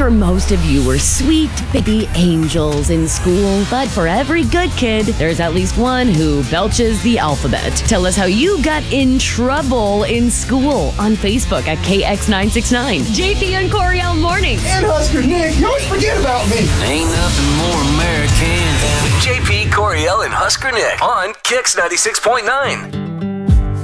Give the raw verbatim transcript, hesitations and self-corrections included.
sure most of you were sweet baby angels in school, but for every good kid, there's at least one who belches the alphabet. Tell us how you got in trouble in school on Facebook at K X nine six nine. J P and Coriel Mornings. And Husker Nick, you always forget about me. Ain't nothing more American than J P, Coriel, and Husker Nick on Kix ninety-six point nine.